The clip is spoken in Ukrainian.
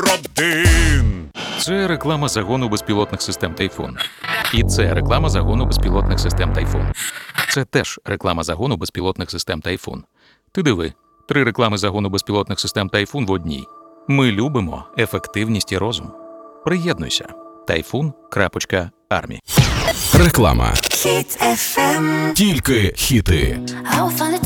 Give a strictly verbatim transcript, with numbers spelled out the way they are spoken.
один. Це реклама загону безпілотних систем «Тайфун». І це реклама загону безпілотних систем «Тайфун». Це теж реклама загону безпілотних систем «Тайфун». Ти диви, три реклами загону безпілотних систем «Тайфун» в одній. Ми любимо ефективність і розум. Приєднуйся. Тайфун.Армі. Реклама. Hit еф ем. Тільки хіти. I'll find the